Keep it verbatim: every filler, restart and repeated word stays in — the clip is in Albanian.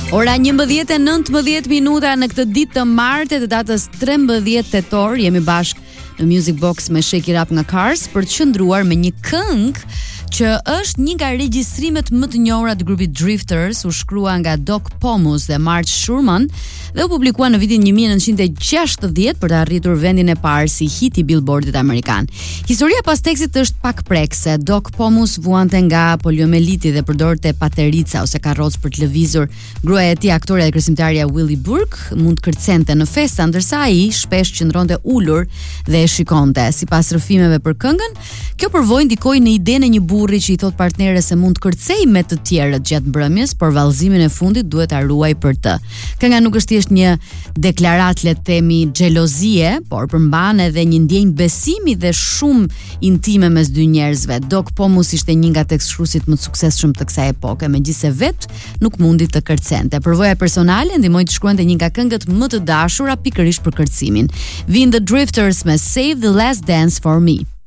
Ora njëmbëdhjetë e nëntëmbëdhjetë minuta në këtë ditë të martë të datës trembëdhjetë tetor, jemi bashkë në Music Box me Shake It Up nga Cars për të qëndruar me një këngë që është një nga regjistrimet më të njohura të grupit Drifters, u shkrua nga Doc Pomus dhe Mark Schurman dhe u publikua në vitin një mijë e nëntëqind e gjashtëdhjetë për të arritur vendin e parë si hit i Billboardit amerikan. Historia pas tekstit është pak prekse. Doc Pomus vuante nga poliomeliti dhe përdorte paterica ose karrocë për të lëvizur. Gruaja e tij, aktoreja dhe kësimtarja Willie Burke, mund të kërcente në festa, ndërsa ai shpesh qëndronte ulur dhe e shikonte. Sipas rrëfimeve për këngën, kjo përvojë ndikoi në idenë e një burri që i thot partneres se mund të kërcej me të tjerët gjatë mbrëmjes, por vallëzimin e fundit duhet ta ruaj për të. Kënga nuk është thjesht një deklaratë, le të themi, xhelozie, por përmban edhe një ndjenjë besimi dhe shumë intime mes dy njerëzve. Doc Pomus ishte një nga tekstshkruesit më të suksesshëm të kësaj epoke, megjithëse vet nuk mundi të kërcente. Përvoja personale ndihmoi të shkruante një nga këngët më të dashura pikërisht për kërcimin. Vin the Drifters me Save the Last Dance for Me.